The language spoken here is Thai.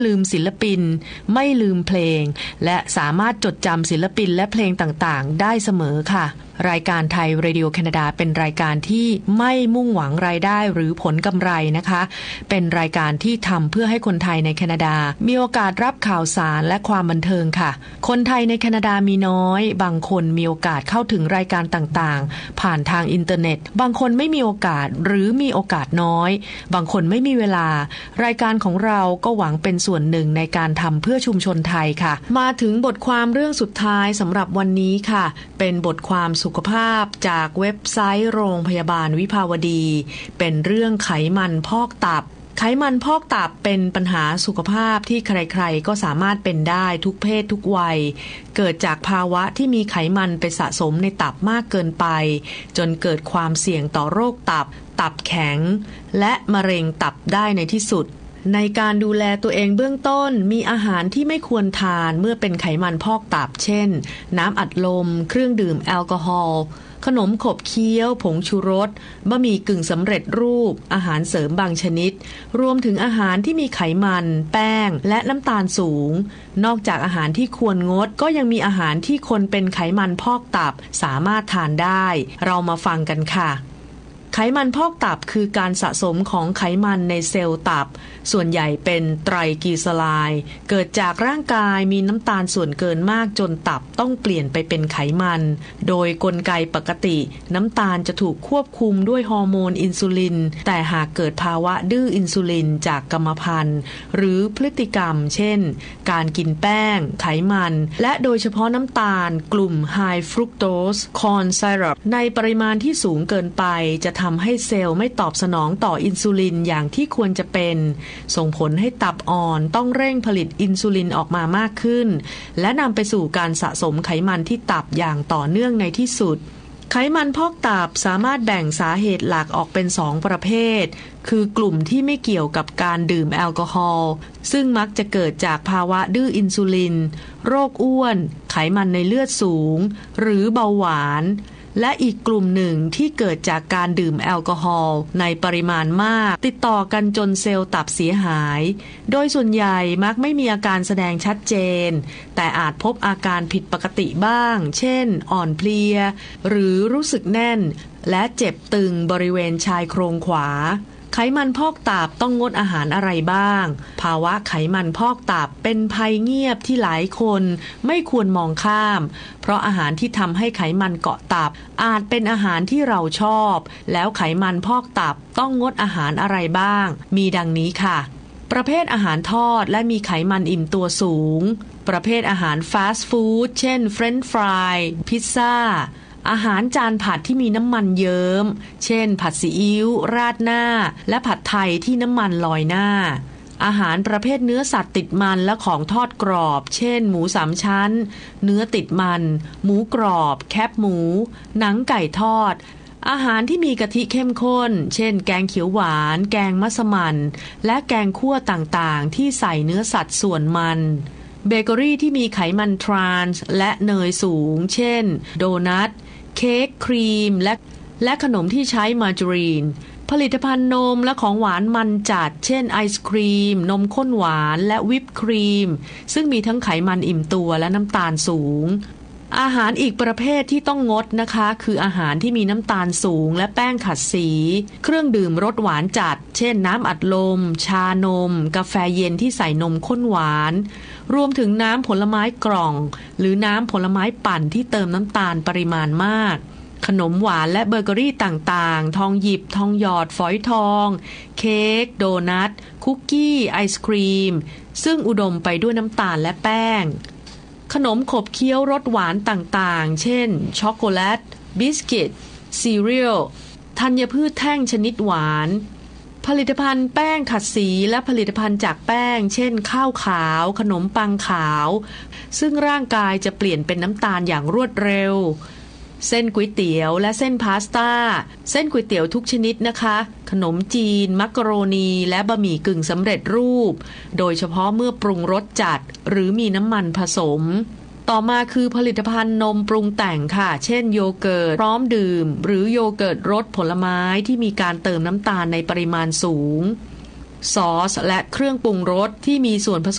ลืมศิลปินไม่ลืมเพลงและสามารถจดจำศิลปินและเพลงต่างๆได้เสมอค่ะรายการไทยเรดิโอแคนาดาเป็นรายการที่ไม่มุ่งหวังรายได้หรือผลกำไรนะคะเป็นรายการที่ทำเพื่อให้คนไทยในแคนาดามีโอกาสรับข่าวสารและความบันเทิงค่ะคนไทยในแคนาดามีน้อยบางคนมีโอกาสเข้าถึงรายการต่างๆผ่านทางอินเทอร์เน็ตบางคนไม่มีโอกาสหรือมีโอกาสน้อยบางคนไม่มีเวลารายการของเราก็หวังเป็นส่วนหนึ่งในการทำเพื่อชุมชนไทยค่ะมาถึงบทความเรื่องสุดท้ายสำหรับวันนี้ค่ะเป็นบทความสุขภาพจากเว็บไซต์โรงพยาบาลวิภาวดีเป็นเรื่องไขมันพอกตับไขมันพอกตับเป็นปัญหาสุขภาพที่ใครๆก็สามารถเป็นได้ทุกเพศทุกวัยเกิดจากภาวะที่มีไขมันไปสะสมในตับมากเกินไปจนเกิดความเสี่ยงต่อโรคตับแข็งและมะเร็งตับได้ในที่สุดในการดูแลตัวเองเบื้องต้นมีอาหารที่ไม่ควรทานเมื่อเป็นไขมันพอกตับเช่นน้ำอัดลมเครื่องดื่มแอลกอฮอล์ขนมขบเคี้ยวผงชูรสบะหมี่กึ่งสำเร็จรูปอาหารเสริมบางชนิดรวมถึงอาหารที่มีไขมันแป้งและน้ำตาลสูงนอกจากอาหารที่ควรงดก็ยังมีอาหารที่คนเป็นไขมันพอกตับสามารถทานได้เรามาฟังกันค่ะไขมันพอกตับคือการสะสมของไขมันในเซลล์ตับส่วนใหญ่เป็นไตรกลีเซอไรด์เกิดจากร่างกายมีน้ำตาลส่วนเกินมากจนตับต้องเปลี่ยนไปเป็นไขมันโดยกลไกปกติน้ำตาลจะถูกควบคุมด้วยฮอร์โมนอินซูลินแต่หากเกิดภาวะดื้ออินซูลินจากกรรมพันธุ์หรือพฤติกรรมเช่นการกินแป้งไขมันและโดยเฉพาะน้ำตาลกลุ่ม High Fructose Corn Syrup ในปริมาณที่สูงเกินไปจะทำให้เซลล์ไม่ตอบสนองต่ออินซูลินอย่างที่ควรจะเป็นส่งผลให้ตับอ่อนต้องเร่งผลิตอินซูลินออกมามากขึ้นและนำไปสู่การสะสมไขมันที่ตับอย่างต่อเนื่องในที่สุดไขมันพอกตับสามารถแบ่งสาเหตุหลักออกเป็น2ประเภทคือกลุ่มที่ไม่เกี่ยวกับการดื่มแอลกอฮอล์ซึ่งมักจะเกิดจากภาวะดื้ออินซูลินโรคอ้วนไขมันในเลือดสูงหรือเบาหวานและอีกกลุ่มหนึ่งที่เกิดจากการดื่มแอลกอฮอล์ในปริมาณมากติดต่อกันจนเซลล์ตับเสียหายโดยส่วนใหญ่มักไม่มีอาการแสดงชัดเจนแต่อาจพบอาการผิดปกติบ้างเช่นอ่อนเพลียหรือรู้สึกแน่นและเจ็บตึงบริเวณชายโครงขวาไขมันพอกตับต้องงดอาหารอะไรบ้างภาวะไขมันพอกตับเป็นภัยเงียบที่หลายคนไม่ควรมองข้ามเพราะอาหารที่ทำให้ไขมันเกาะตับอาจเป็นอาหารที่เราชอบแล้วไขมันพอกตับต้องงดอาหารอะไรบ้างมีดังนี้ค่ะประเภทอาหารทอดและมีไขมันอิ่มตัวสูงประเภทอาหารฟาสต์ฟู้ดเช่นเฟรนช์ฟรายพิซซ่าอาหารจานผัดที่มีน้ำมันเยิ้มเช่นผัดซีอิ๊วราดหน้าและผัดไทยที่น้ำมันลอยหน้าอาหารประเภทเนื้อสัตว์ติดมันและของทอดกรอบเช่นหมู3ชั้นเนื้อติดมันหมูกรอบแคบหมูหนังไก่ทอดอาหารที่มีกะทิเข้มข้นเช่นแกงเขียวหวานแกงมัสมั่นและแกงคั่วต่างๆที่ใส่เนื้อสัตว์ส่วนมันเบเกอรี่ที่มีไขมันทรานส์และเนยสูงเช่นโดนัทเค้กครีมและขนมที่ใช้มาการีนผลิตภัณฑ์นมและของหวานมันจัดเช่นไอศครีมนมข้นหวานและวิปครีมซึ่งมีทั้งไขมันอิ่มตัวและน้ำตาลสูงอาหารอีกประเภทที่ต้องงดนะคะคืออาหารที่มีน้ำตาลสูงและแป้งขัดสีเครื่องดื่มรสหวานจัดเช่นน้ำอัดลมชานมกาแฟเย็นที่ใส่นมข้นหวานรวมถึงน้ำผลไม้กล่องหรือน้ำผลไม้ปั่นที่เติมน้ำตาลปริมาณมากขนมหวานและเบเกอรี่ต่างๆทองหยิบทองหยอดฝอยทองเค้กโดนัทคุกกี้ไอศครีมซึ่งอุดมไปด้วยน้ำตาลและแป้งขนมขบเคี้ยวรสหวานต่างๆเช่นช็อกโกแลตบิสกิตซีเรียลธัญพืชแท่งชนิดหวานผลิตภัณฑ์แป้งขัดสีและผลิตภัณฑ์จากแป้งเช่นข้าวขาวขนมปังขาวซึ่งร่างกายจะเปลี่ยนเป็นน้ำตาลอย่างรวดเร็วเส้นก๋วยเตี๋ยวและเส้นพาสต้าเส้นก๋วยเตี๋ยวทุกชนิดนะคะขนมจีนมักกะโรนีและบะหมี่กึ่งสำเร็จรูปโดยเฉพาะเมื่อปรุงรสจัดหรือมีน้ำมันผสมต่อมาคือผลิตภัณฑ์นมปรุงแต่งค่ะเช่นโยเกิร์ตพร้อมดื่มหรือโยเกิร์ตรสผลไม้ที่มีการเติมน้ำตาลในปริมาณสูงซอสและเครื่องปรุงรสที่มีส่วนผสม